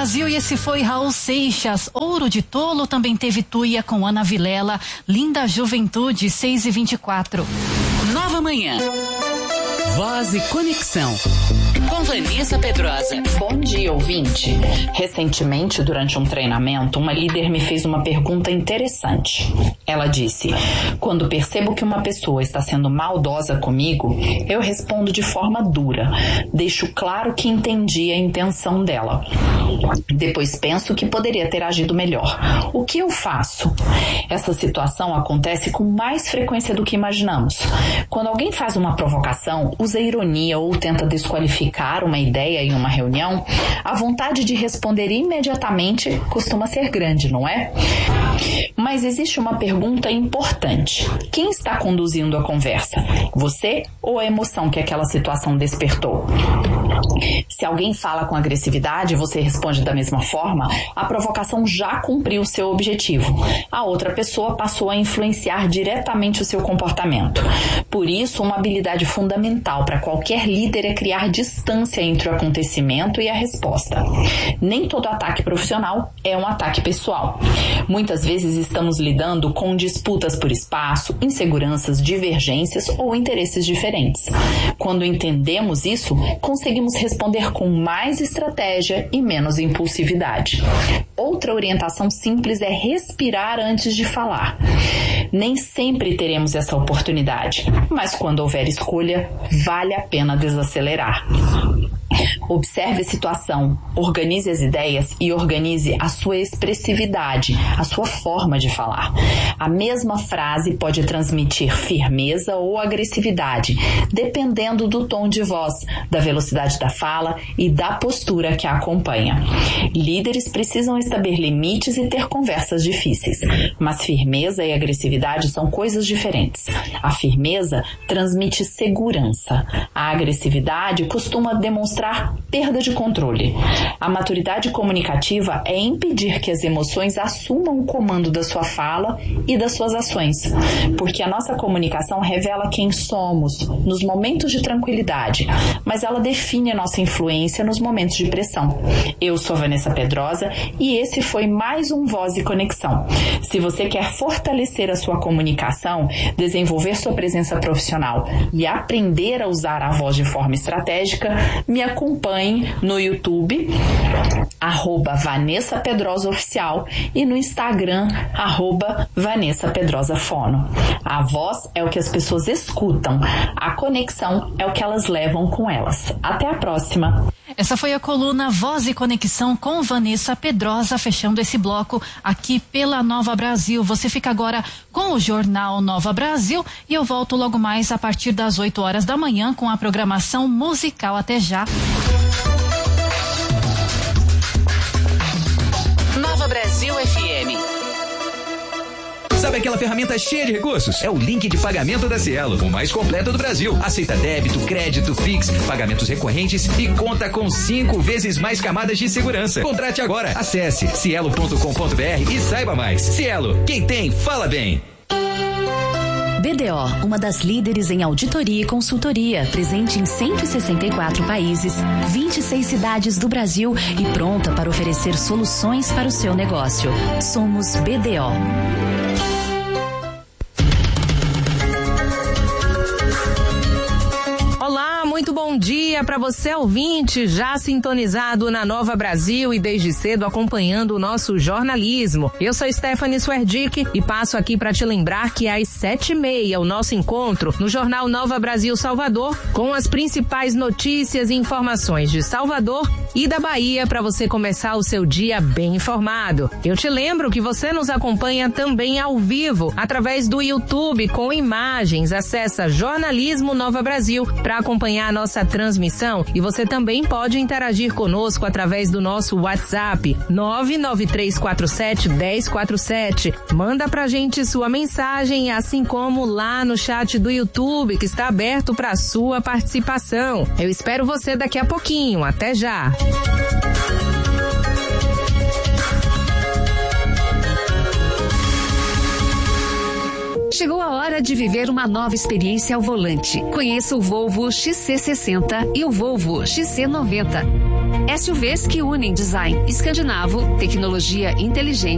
Brasil e esse foi Raul Seixas. Ouro de Tolo também teve Tuia com Ana Vilela. Linda Juventude, 6h24. Nova Manhã. Voz e Conexão. Com Vanessa Pedrosa. Bom dia, ouvinte. Recentemente, durante um treinamento, uma líder me fez uma pergunta interessante. Ela disse: quando percebo que uma pessoa está sendo maldosa comigo, eu respondo de forma dura. Deixo claro que entendi a intenção dela. Depois penso que poderia ter agido melhor. O que eu faço? Essa situação acontece com mais frequência do que imaginamos. Quando alguém faz uma provocação, usa ironia ou tenta desqualificar uma ideia em uma reunião, a vontade de responder imediatamente costuma ser grande, não é? Mas existe uma pergunta importante. Quem está conduzindo a conversa? Você ou a emoção que aquela situação despertou? Se alguém fala com agressividade e você responde da mesma forma, a provocação já cumpriu seu objetivo. A outra pessoa passou a influenciar diretamente o seu comportamento. Por isso, uma habilidade fundamental para qualquer líder é criar distância entre o acontecimento e a resposta. Nem todo ataque profissional é um ataque pessoal. Muitas vezes estamos lidando com disputas por espaço, inseguranças, divergências ou interesses diferentes. Quando entendemos isso, conseguimos responder com mais estratégia e menos impulsividade. Outra orientação simples é respirar antes de falar. Nem sempre teremos essa oportunidade, mas quando houver escolha, vale a pena desacelerar. Observe a situação, organize as ideias e organize a sua expressividade, a sua forma de falar. A mesma frase pode transmitir firmeza ou agressividade, dependendo do tom de voz, da velocidade da fala e da postura que a acompanha. Líderes precisam estabelecer limites e ter conversas difíceis, mas firmeza e agressividade são coisas diferentes. A firmeza transmite segurança. A agressividade costuma demonstrar perda de controle. A maturidade comunicativa é impedir que as emoções assumam o comando da sua fala e das suas ações, porque a nossa comunicação revela quem somos nos momentos de tranquilidade, mas ela define a nossa influência nos momentos de pressão. Eu sou Vanessa Pedrosa e esse foi mais um Voz e Conexão. Se você quer fortalecer a sua comunicação, desenvolver sua presença profissional e aprender a usar a voz de forma estratégica, me acompanhe no YouTube, @Vanessa Pedrosa Oficial, e no Instagram, @Vanessa Pedrosa Fono. A voz é o que as pessoas escutam, a conexão é o que elas levam com elas. Até a próxima! Essa foi a coluna Voz e Conexão com Vanessa Pedrosa, fechando esse bloco aqui pela Nova Brasil. Você fica agora com o Jornal Nova Brasil e eu volto logo mais a partir das 8 horas da manhã com a programação musical. Até já. Nova Brasil FM. Sabe aquela ferramenta cheia de recursos? É o link de pagamento da Cielo, o mais completo do Brasil. Aceita débito, crédito, Pix, pagamentos recorrentes e conta com 5 vezes mais camadas de segurança. Contrate agora. Acesse cielo.com.br e saiba mais. Cielo, quem tem, fala bem. BDO, uma das líderes em auditoria e consultoria, presente em 164 países, 26 cidades do Brasil e pronta para oferecer soluções para o seu negócio. Somos BDO. Olá, muito bom dia para você ouvinte, já sintonizado na Nova Brasil e desde cedo acompanhando o nosso jornalismo. Eu sou Stephanie Swerdick e passo aqui para te lembrar que às 7h30 o nosso encontro no Jornal Nova Brasil Salvador com as principais notícias e informações de Salvador e da Bahia para você começar o seu dia bem informado. Eu te lembro que você nos acompanha também ao vivo através do YouTube com imagens. Acessa Jornalismo Nova Brasil para acompanhar a nossa transmissão e você também pode interagir conosco através do nosso WhatsApp 993471047. Manda pra gente sua mensagem, assim como lá no chat do YouTube que está aberto para sua participação. Eu espero você daqui a pouquinho. Até já! Chegou a hora de viver uma nova experiência ao volante. Conheça o Volvo XC60 e o Volvo XC90. SUVs que unem design escandinavo, tecnologia inteligente